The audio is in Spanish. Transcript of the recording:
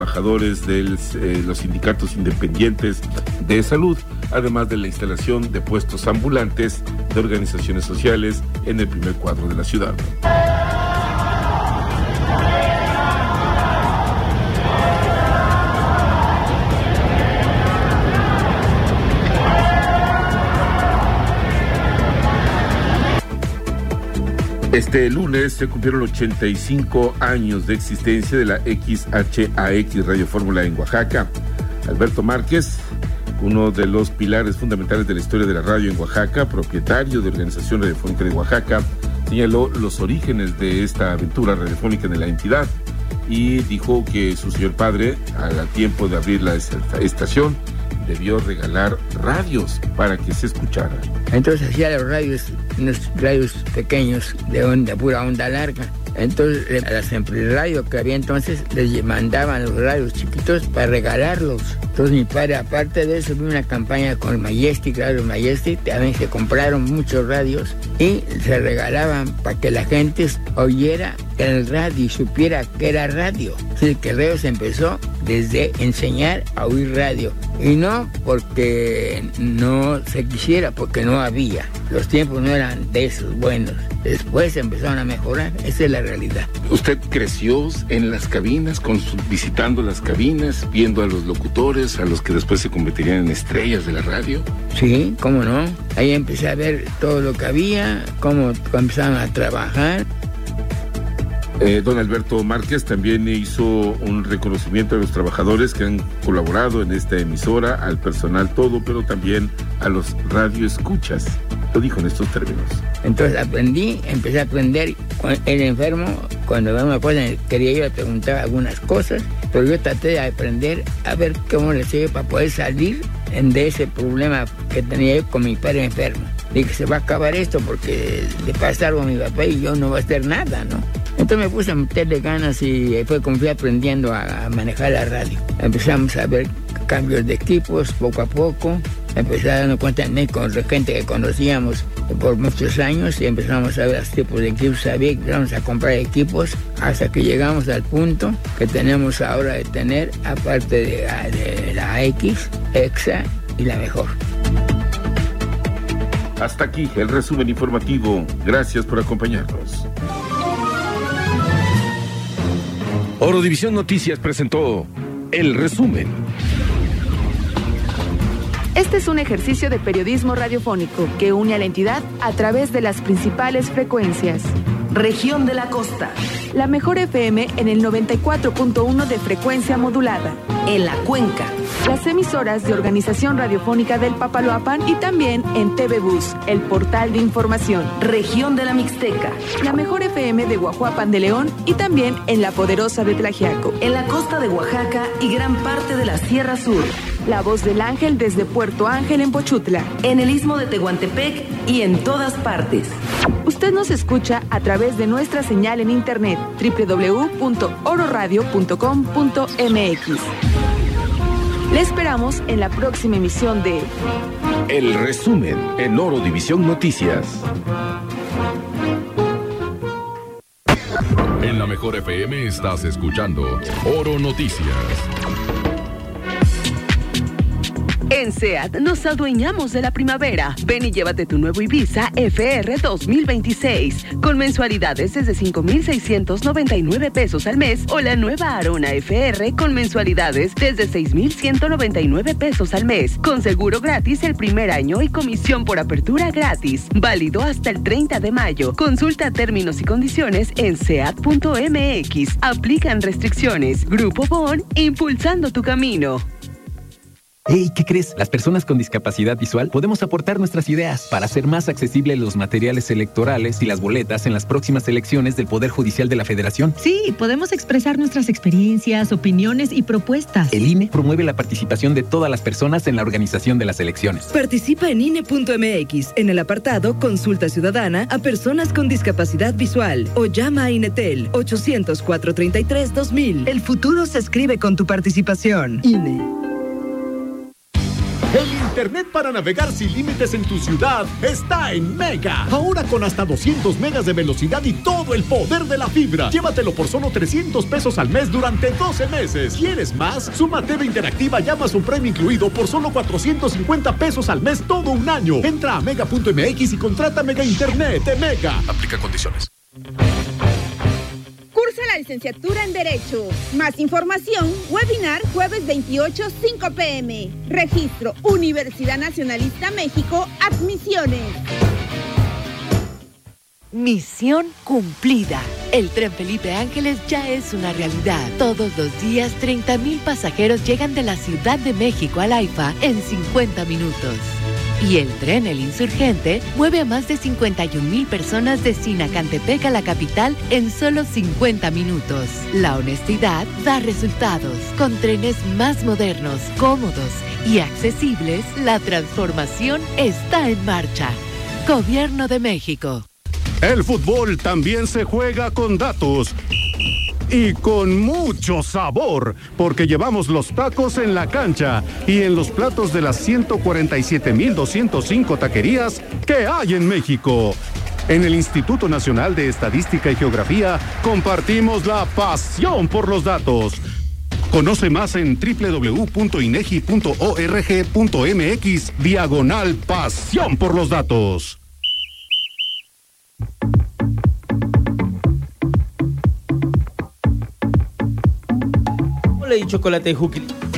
trabajadores de los sindicatos independientes de salud, además de la instalación de puestos ambulantes de organizaciones sociales en el primer cuadro de la ciudad. Este lunes se cumplieron 85 años de existencia de la XHAX Radio Fórmula en Oaxaca. Alberto Márquez, uno de los pilares fundamentales de la historia de la radio en Oaxaca, propietario de Organización Radiofónica de Oaxaca, señaló los orígenes de esta aventura radiofónica de la entidad y dijo que su señor padre, al tiempo de abrir la estación, debió regalar radios para que se escuchara. Entonces hacía los radios, unos radios pequeños de pura onda larga. Entonces a las empresas de radio que había entonces les mandaban los radios chiquitos para regalarlos. Entonces mi padre, aparte de eso, vio una campaña con Majestic, Radio Majestic, también se compraron muchos radios y se regalaban para que la gente oyera el radio y supiera que era radio. Así que el radio se empezó desde enseñar a oír radio. Y no porque no se quisiera, porque no había. Los tiempos no eran de esos buenos. Después empezaron a mejorar. Esa es la realidad. ¿Usted creció en las cabinas, visitando las cabinas, viendo a los locutores, a los que después se convertirían en estrellas de la radio? Sí, cómo no. Ahí empecé a ver todo lo que había, cómo empezaron a trabajar. Don Alberto Márquez también hizo un reconocimiento a los trabajadores que han colaborado en esta emisora, al personal todo, pero también a los radioescuchas. Lo dijo en estos términos. Entonces empecé a aprender. El enfermo, cuando veo una cosa, quería yo le preguntaba algunas cosas, pero yo traté de aprender a ver cómo le sigue para poder salir de ese problema que tenía yo con mi padre enfermo. Dije, se va a acabar esto porque le pasa algo a mi papá y yo no voy a hacer nada, ¿no? Entonces me puse a meterle ganas y fue como fui aprendiendo a manejar la radio. Empezamos a ver cambios de equipos poco a poco. Empecé a darnos cuenta con gente que conocíamos por muchos años y empezamos a ver los tipos de equipos. Empezamos a comprar equipos hasta que llegamos al punto que tenemos ahora de tener, aparte de la X, EXA y la mejor. Hasta aquí el resumen informativo. Gracias por acompañarnos. Orodivisión Noticias presentó el resumen. Este es un ejercicio de periodismo radiofónico que une a la entidad a través de las principales frecuencias. Región de la Costa. La mejor FM en el 94.1 de frecuencia modulada. En la Cuenca. Las emisoras de Organización Radiofónica del Papaloapan y también en TV Bus, el portal de información. Región de la Mixteca. La mejor FM de Guajuapan de León y también en la poderosa de Tlaxiaco. En la costa de Oaxaca y gran parte de la Sierra Sur. La Voz del Ángel desde Puerto Ángel en Pochutla. En el Istmo de Tehuantepec y en todas partes. Usted nos escucha a través de nuestra señal en internet www.ororadio.com.mx. Le esperamos en la próxima emisión de El resumen en Orodivisión Noticias. En la mejor FM estás escuchando Oro Noticias. En SEAT nos adueñamos de la primavera. Ven y llévate tu nuevo Ibiza FR 2026 con mensualidades desde 5,699 pesos al mes o la nueva Arona FR con mensualidades desde 6,199 pesos al mes con seguro gratis el primer año y comisión por apertura gratis. Válido hasta el 30 de mayo. Consulta términos y condiciones en seat.mx. Aplican restricciones. Grupo BON, impulsando tu camino. Hey, ¿qué crees? Las personas con discapacidad visual podemos aportar nuestras ideas para hacer más accesibles los materiales electorales y las boletas en las próximas elecciones del Poder Judicial de la Federación. Sí, podemos expresar nuestras experiencias, opiniones y propuestas. El INE promueve la participación de todas las personas en la organización de las elecciones. Participa en INE.mx en el apartado Consulta Ciudadana a personas con discapacidad visual o llama a INETEL 800-433-2000. El futuro se escribe con tu participación. INE. El internet para navegar sin límites en tu ciudad está en Mega. Ahora con hasta 200 megas de velocidad y todo el poder de la fibra. Llévatelo por solo 300 pesos al mes durante 12 meses. ¿Quieres más? Suma TV interactiva y Amazon Prime incluido por solo 450 pesos al mes todo un año. Entra a mega.mx y contrata Mega Internet de Mega. Aplica condiciones. Cursa la licenciatura en Derecho. Más información, webinar jueves 28, 5 p.m. Registro Universidad Nacionalista México, admisiones. Misión cumplida. El Tren Felipe Ángeles ya es una realidad. Todos los días, 30,000 pasajeros llegan de la Ciudad de México al AIFA en 50 minutos. Y el tren El Insurgente mueve a más de 51,000 personas de Sinacantepec a la capital en solo 50 minutos. La honestidad da resultados. Con trenes más modernos, cómodos y accesibles, la transformación está en marcha. Gobierno de México. El fútbol también se juega con datos. Y con mucho sabor, porque llevamos los tacos en la cancha y en los platos de las 147,205 taquerías que hay en México. En el Instituto Nacional de Estadística y Geografía compartimos la pasión por los datos. Conoce más en www.inegi.org.mx/pasión por los datos. Y chocolate Juquito.